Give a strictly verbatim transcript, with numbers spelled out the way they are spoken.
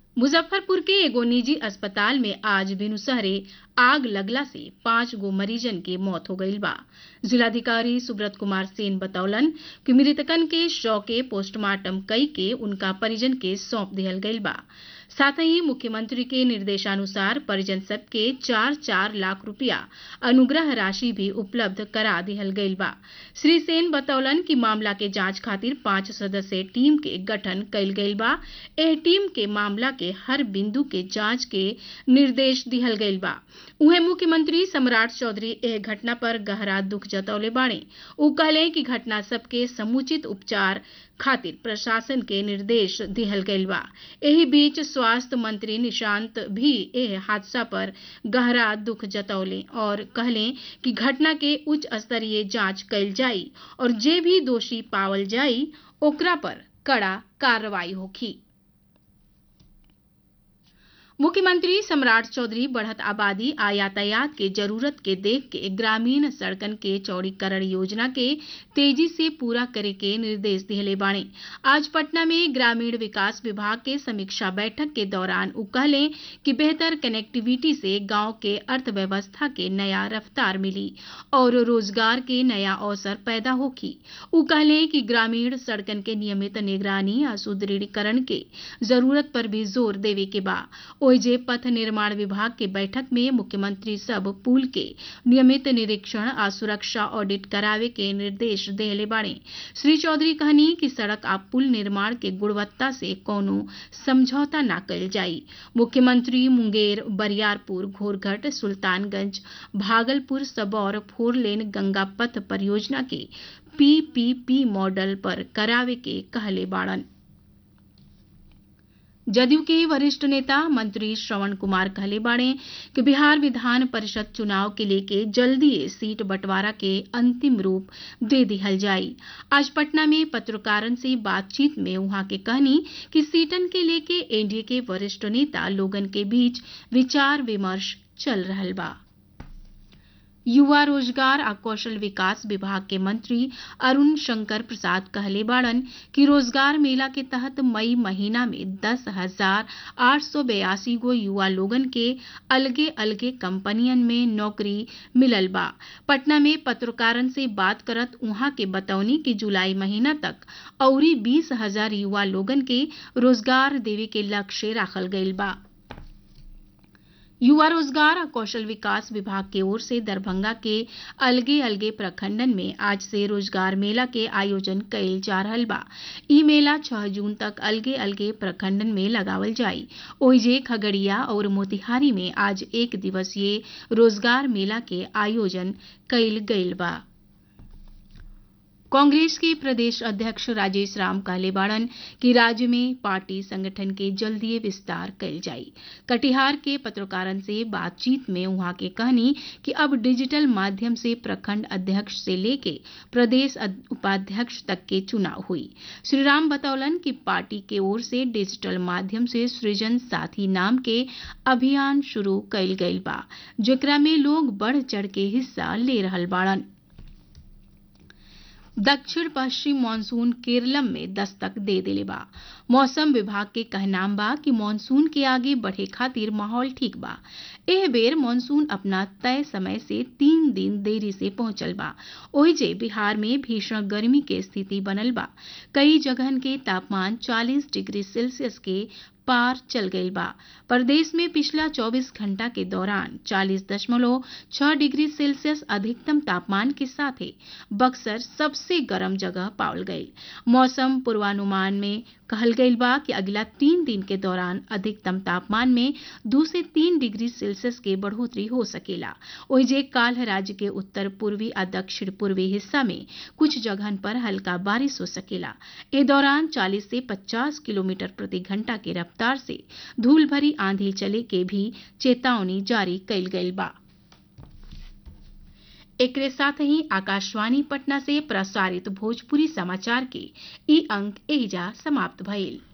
मुजफ्फरपुर के एगो निजी अस्पताल में आज भिनुसहरे आग लगला से पांच गो मरीजन के मौत हो गईल बा। जिलाधिकारी सुब्रत कुमार सेन बतौलन कि मृतकन के शव के पोस्टमार्टम कई के उनका परिजन के सौंप दिहल गईल बा। साथ ही मुख्यमंत्री के निर्देशानुसार परिजन सब के चार चार लाख रुपया अनुग्रह राशि भी उपलब्ध करा दिहल गईल बा। श्री सेन बतौलन कि मामला के जांच खातिर पांच सदस्यीय टीम के गठन कईल गईल बा। एह टीम के मामला के हर बिंदु के जांच के निर्देश दिहल गईल बा। उहे मुख्यमंत्री सम्राट चौधरी एह घटना पर गहरा दुख जतौले बाड़े। उ कहले कि घटना सबके समुचित उपचार खातिर प्रशासन के निर्देश दिहल गईल बा। एही बीच स्वास्थ्य मंत्री निशांत भी एह हादसा पर गहरा दुख जतौले और कहले कि घटना के उच्च स्तरीय जांच कईल जाई और जे भी दोषी पावल जाई ओकरा पर कड़ा कार्रवाई होखी। मुख्यमंत्री सम्राट चौधरी बढ़त आबादी आ यातायात के जरूरत के देख के ग्रामीण सड़कन के चौड़ीकरण योजना के तेजी से पूरा करे के निर्देश दिहले बाणे। आज पटना में ग्रामीण विकास विभाग के समीक्षा बैठक के दौरान उ कहले कि बेहतर कनेक्टिविटी से गांव के अर्थव्यवस्था के नया रफ्तार मिली और रोजगार के नया अवसर पैदा होखी। उ कहले कि ग्रामीण सड़कन के नियमित निगरानी आ सुदृढ़ीकरण के जरूरत पर भी जोर देवे के बा। ओइजे पथ निर्माण विभाग के बैठक में मुख्यमंत्री सब पुल के नियमित निरीक्षण आ सुरक्षा ऑडिट करावे के निर्देश देले बाड़े। श्री चौधरी कहनी कि सड़क आ पुल निर्माण के गुणवत्ता से कोनो समझौता न कईल जाई। मुख्यमंत्री मुंगेर, बरियारपुर, घोरघट, सुल्तानगंज, भागलपुर, सबौर फोर लेन गंगा पथ परियोजना के पीपीपी मॉडल पर करावे के कहले बाड़न। जदयू के वरिष्ठ नेता मंत्री श्रवण कुमार कहले बाड़े कि बिहार विधान परिषद चुनाव के लेके जल्दी सीट बंटवारा के अंतिम रूप दे दिहल जाई। आज पटना में पत्रकारन से बातचीत में उहाँ के कहनी कि सीटन के लेके एनडीए के वरिष्ठ नेता लोगन के बीच विचार विमर्श चल रहल बा। युवा रोजगार आ कौशल विकास विभाग के मंत्री अरुण शंकर प्रसाद कहले बाड़न कि रोजगार मेला के तहत मई महीना में दस हजार आठ सौ बयासी गो युवा लोगन के अलगे अलगे कंपनियन में नौकरी मिलल बा। पटना में पत्रकारन से बात करत उहाँ के बतौनी कि जुलाई महीना तक औरी बीस हजार युवा लोगन के रोजगार देवे के लक्ष्य राखल गईल बा। युवा रोजगार और कौशल विकास विभाग की ओर से दरभंगा के अलगे अलगे प्रखंडन में आज से रोजगार मेला के आयोजन कईल जा रहल बा। ई मेला छह जून तक अलगे अलगे प्रखंडन में लगावल जाई। ओइजे खगड़िया और मोतिहारी में आज एक दिवसीय रोजगार मेला के आयोजन कईल गईल बा। कांग्रेस के प्रदेश अध्यक्ष राजेश राम कहले बाड़न कि राज्य में पार्टी संगठन के जल्दी विस्तार कईल जाई। कटिहार के पत्रकारन से बातचीत में उहाँ के कहनी कि अब डिजिटल माध्यम से प्रखंड अध्यक्ष से लेके प्रदेश उपाध्यक्ष तक के चुनाव हुई। श्री राम बतौलन कि पार्टी के ओर से डिजिटल माध्यम से सृजन साथी नाम के अभियान शुरू कईल गईल बा, जेकरा में लोग बढ़ चढ़ के हिस्सा ले रहल बाड़न। दक्षिण पश्चिम मानसून केरलम में दस्तक दे देले बा। मौसम विभाग के कहनाम बा कि मानसून के आगे बढ़े खातिर माहौल ठीक बा। एह बेर मानसून अपना तय समय से तीन दिन देरी से पहुंचल बा। ओहिजे बिहार में भीषण गर्मी के स्थिति बनल बा। कई जगहन के तापमान चालीस डिग्री सेल्सियस के पार चल गई बा। प्रदेश में पिछला चौबीस घंटा के दौरान चालीस दशमलव छह डिग्री सेल्सियस अधिकतम तापमान के साथ ही बक्सर सबसे गर्म जगह पावल गई। मौसम पूर्वानुमान में कहल गई बा कि अगला तीन दिन के दौरान अधिकतम तापमान में दो से तीन डिग्री सेल्सियस के बढ़ोतरी हो सकेला। ओहिजे काल राज्य के उत्तर पूर्वी और दक्षिण पूर्वी हिस्सा में कुछ जगहन पर हल्का बारिश हो सकेला। ए दौरान चालीस से पचास किलोमीटर प्रति घंटा के रफ्तार से धूल भरी आंधी चले के भी चेतावनी जारी कईल गईल बा। एकरे साथ ही आकाशवाणी पटना से प्रसारित भोजपुरी समाचार के ई अंक एहिजा समाप्त भइल।